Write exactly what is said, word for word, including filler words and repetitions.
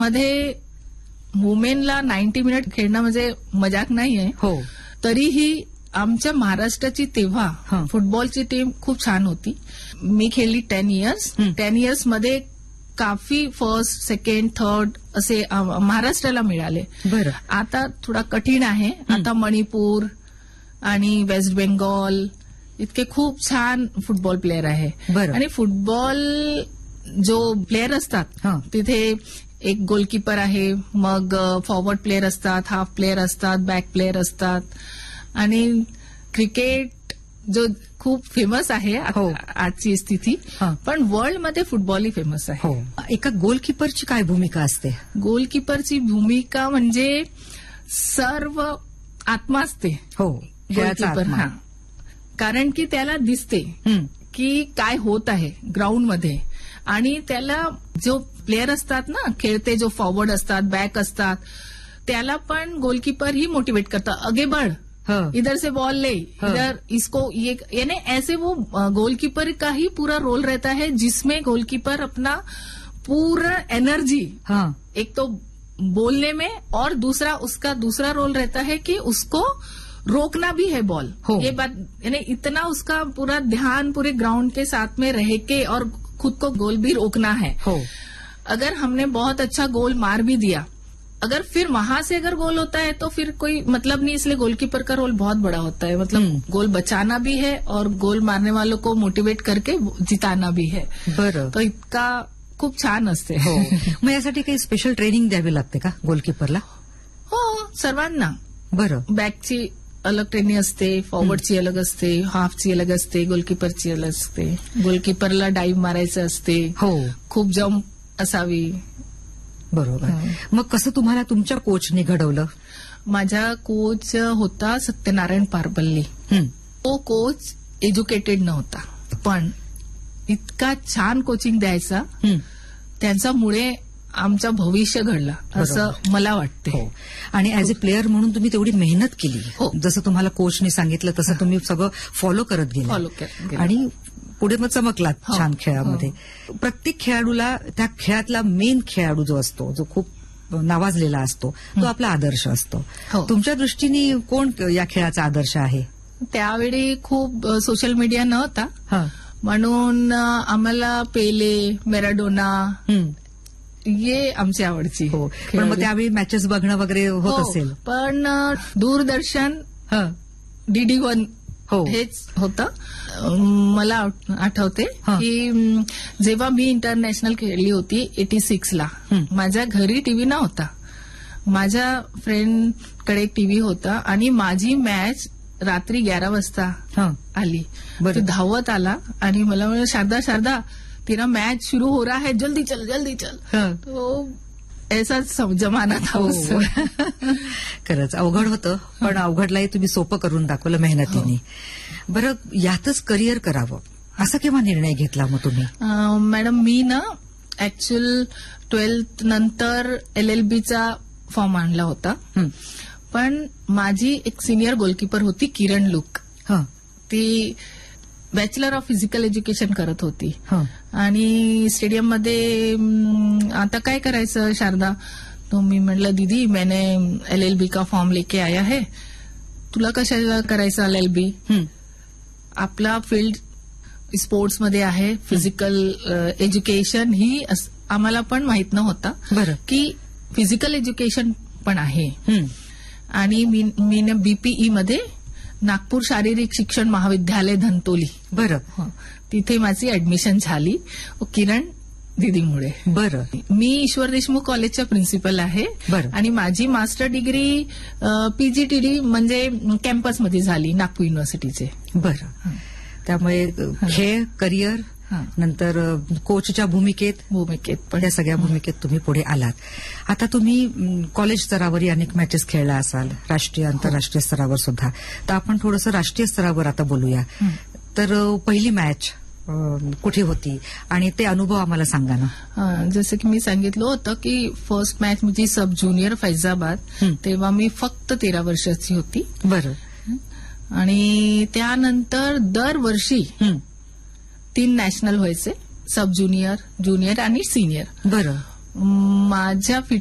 मध्ये वुमेनला ninety minute खेळणं म्हणजे मजाक नाहीये. हो. तरीही आमच्या महाराष्ट्राची तेव्हा हं. फुटबॉलची टीम खूप छान होती. मी खेळली टेन इयर्स हं. टेन इयर्स मध्ये काफी फर्स्ट सेकंड थर्ड असे अ, महाराष्ट्राला मिळाले. बरं. आता थोडा कठीण आहे. आता मणिपूर आणि वेस्ट बेंगॉल इतके खूप छान फुटबॉल प्लेअर आहे. बरं. आणि फुटबॉल जो प्लेअर असतात हं. तिथे एक गोलकीपर आहे, मग फॉरवर्ड प्लेअर असतात, हाफ प्लेअर असतात, बॅक प्लेअर असतात. आणि क्रिकेट जो खूप फेमस आहे आ- हो. आजची स्थिती, हं. पण वर्ल्डमध्ये फुटबॉलही फेमस आहे. हो. एका गोलकीपरची काय भूमिका असते? गोलकीपरची भूमिका म्हणजे सर्व आत्मा असते. हो. खेळाचा गोलकीपर. आत्मा. हा. कारण की त्याला दिसते हं. की काय होत आहे ग्राउंडमध्ये, आणि त्याला जो प्लेअर असतात ना खेळते, जो फॉरवर्ड असतात, बॅक असतात, त्याला पण गोलकीपर ही मोटिवेट करता, आगे बढ़, हं. इधर से बॉल ले, हाँ। इधर इसको ये, यानी ऐसे वो गोलकीपर का ही पूरा रोल रहता है जिसमें गोलकीपर अपना पूरा एनर्जी, हाँ. एक तो बोलने में और दूसरा उसका दूसरा रोल रहता है कि उसको रोकना भी है बॉल. हो. ये बात यानी इतना उसका पूरा ध्यान पूरे ग्राउंड के साथ में रह के और खुद को गोल भी रोकना है. हो. अगर हमने बहुत अच्छा गोल मार भी दिया, अगर फिर वहां से अगर गोल होता है तो फिर कोई मतलब नहीं. इसलिए गोलकीपर का रोल बहुत बड़ा होता है. मतलब हम्म. गोल बचाना भी है और गोल मारने वालों को मोटिवेट करके जिताना भी है. बरं. तो इतका खूप छान असते. हो. मग यासाठी काही स्पेशल ट्रेनिंग द्यावी लागते का गोलकीपरला? हो, सर्वांना. बरं. बॅकची अलग ट्रेनिंग असते, फॉरवर्डची अलग असते, हाफची अलग असते, गोलकीपरची अलग असते. गोलकीपरला डाईव्ह मारायचं असते. हो. खूप जम्प असावी. बरोबर. हं. मग कसं तुम्हाला तुमच्या कोचने घडवलं? माझा कोच होता सत्यनारायण पारपल्ली. हं. तो कोच एज्युकेटेड नव्हता, पण इतका छान कोचिंग द्यायचा. हं. त्यांच्यामुळे आमचं भविष्य घडलं असं मला वाटते. हो. आणि ऍज अ प्लेअर म्हणून तुम्ही तेवढी मेहनत केली. हो. जसं तुम्हाला कोचने सांगितलं तसं तुम्ही सगळं फॉलो करत गेला. फॉलो केलं. आणि पुढे मग चमकलात हो. छान खेळामध्ये. प्रत्येक खेळाडूला त्या खेळातला मेन खेळाडू जो असतो, जो खूप नावाजलेला असतो, तो आपला आदर्श असतो. हो. तुमच्या दृष्टीने कोण या खेळाचा आदर्श आहे? त्यावेळी खूप सोशल मीडिया नव्हता, हं. म्हणून आम्हाला पेले, मॅराडोना हं. ये आमची आवडची. हो. पण मग त्यावेळी मॅचेस बघणं वगैरे होत हो, असेल? पण अ, दूरदर्शन, हं. डीडी वन हो. हेच होतं. अं, मला आठ- आठवते हा. की अं, जेव्हा मी इंटरनॅशनल खेळली होती एटी सिक्सला, हं. माझ्या घरी टीव्ही नव्हता. माझ्या फ्रेंडकडे एक टीव्ही होता आणि माझी मॅच रात्री ग्यारा वाजता हं. आली. बरं. तो धावत आला आणि मला म्हणलं, शारदा शारदा तेरा मैच शुरू हो रहा है, जल्दी चल जल्दी चल. हं. तो ऐसाच जमाना था हो. उस समय. खरंच अवघड होतं, पण अवघडलाही तुम्ही सोपं करून दाखवलं मेहनतीने. बरं, यातच करिअर करावं असा केव्हा निर्णय घेतला मग तुम्ही? अं, मॅडम मी ना ऍक्च्युअल ट्वेल्थ नंतर एल एल बीचा फॉर्म आणला होता. हं. पण माझी एक सिनियर गोलकीपर होती, किरण लुक. हं. ती बॅचलर ऑफ फिजिकल एज्युकेशन करत होती. हं. आणि स्टेडियममध्ये अं, आता काय करायचं शारदा? तो मी म्हटलं, दीदी मैंने एल एल बी का फॉर्म लेके आया है, तुला कशाला करायचं एल एल बी? हं. आपला फील्ड स्पोर्ट्समध्ये आहे, फिजिकल एज्युकेशन ही अस- आम्हाला पण माहित नव्हता बरं. की फिजिकल एज्युकेशन पण आहे. हं. आणि मी मी बीपीई मध्ये नागपूर शारीरिक शिक्षण महाविद्यालय धंतोली, बरं. हं, तिथे माझी ऍडमिशन झाली किरण दिदीमुळे. बरं. मी ईश्वर देशमुख कॉलेजच्या प्रिन्सिपल आहे. बरं. आणि माझी मास्टर डिग्री पीजीटीडी म्हणजे कॅम्पसमध्ये झाली नागपूर युनिव्हर्सिटीचे. बरं. त्यामुळे खेळ, करिअर, हं. नंतर कोचच्या भूमिकेत, भूमिकेत पण त्या सगळ्या भूमिकेत तुम्ही पुढे आलात. आता तुम्ही म, कॉलेज स्तरावरही अनेक मॅचेस खेळला असाल, राष्ट्रीय आंतरराष्ट्रीय स्तरावर सुद्धा. तर आपण थोडंसं राष्ट्रीय स्तरावर आता बोलूया. हं. तर अ, पहिली मॅच अ, कुठे होती आणि ते अनुभव आम्हाला सांगा ना. हं, जसं की मी सांगितलं होतं की फर्स्ट मॅच माझी सब ज्युनियर फैजाबाद, हं. तेव्हा मी फक्त तेरा वर्षाची होती. बरं. आणि त्यानंतर दरवर्षी हं. तीन नॅशनल व्हायचे, सब ज्युनियर, ज्युनियर आणि सिनियर. बरं. माझ्या